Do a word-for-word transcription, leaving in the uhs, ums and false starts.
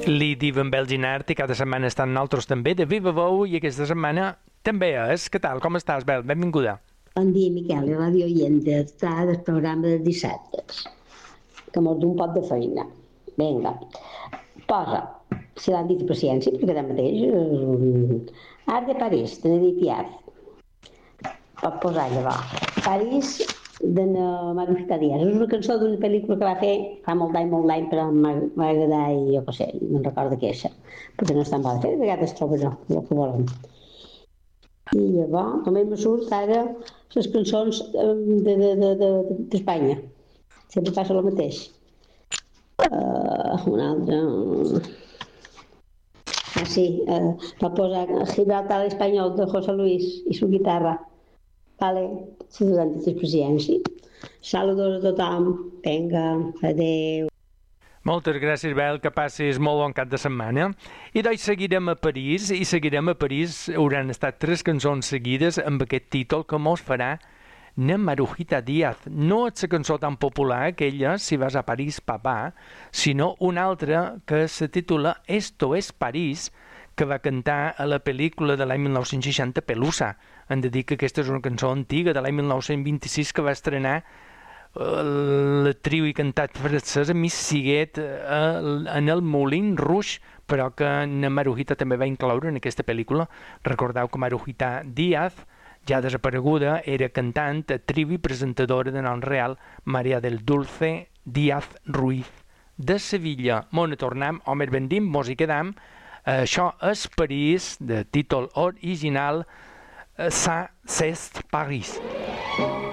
Li diuen Belginart i cada setmana estan nosaltres també de Viva Veu i aquesta setmana també és. Què tal? Com estàs, Bel? Benvinguda. Bon dia, Miquel, a Radio Oyente, està del programa de dissabtes, que mos d'un pot de feina. Vinga, posa, si l'han dit paciència, perquè ara mateix, eh, Art de París, de Edith Piaf. Pot posar llavors. París, de Margarita Díaz. És una cançó d'una pel·lícula que va fer fa molt d'any, molt d'any, però m'ha agradat i jo què sé, no em recordo què és, perquè no és tan bona fer, de vegades trobo jo, el que volen. I llavors, també me surt ara les cançons d'Espanya. Sempre passa el mateix. Uh, una altra... Ah, sí, uh, va posar Gibraltar Espanyol de José Luis i su guitarra. Vale, si durant aquesta experiència. Saludos a tothom. Vinga, adeu. Moltes gràcies, Bel, que passis molt bon cap de setmana. I doncs seguirem a París, i seguirem a París, hauran estat tres cançons seguides amb aquest títol que mos farà Na Marujita Díaz. No és la cançó tan popular, aquella, Si vas a París, papà, sinó una altra que se titula Esto es París, que va cantar a la pel·lícula de l'any mil nou-cents seixanta, Pelusa. Hem de dir que aquesta és una cançó antiga de l'any mil nou-cents vint-i-sis que va estrenar l'actriu i cantant francesa Miss Siguet en el Moulin Rouge, però que na Marujita també va incloure en aquesta pel·lícula. Recordeu que Marujita Díaz, ja desapareguda, era cantant, actriu i presentadora de nom real Maria del Dulce Díaz Ruiz de Sevilla. Mos ne tornem, o més ben dit, mos hi quedam. Això és París, de títol original, Ça c'est Paris.